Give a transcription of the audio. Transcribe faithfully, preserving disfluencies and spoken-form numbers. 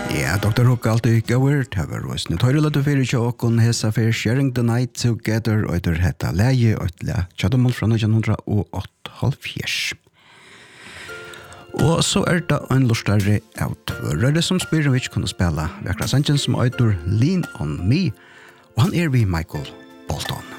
Ja, doktor Hook alltid goer, taver oss nu tøyre lade fyrir tja okkon hesa fyrir Sharing the Night Together og etter hetta leie og et le tjadamol fra nitjan åttaoghalvfjerds. Og så er det en lustare utførere som spyrir om vi ikke kunne spela vekra sannsyn som eitur Lean on Me, og han er vi Michael Bolton.